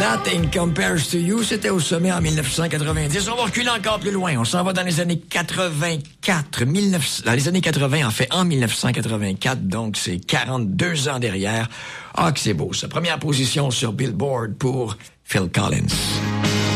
Nothing Compares to You, c'était au sommet en 1990. On va reculer encore plus loin. On s'en va dans les années 84. Dans les années 80, en fait, en 1984. Donc, c'est 42 ans derrière. Ah, que c'est beau, ça. Première position sur Billboard pour Phil Collins.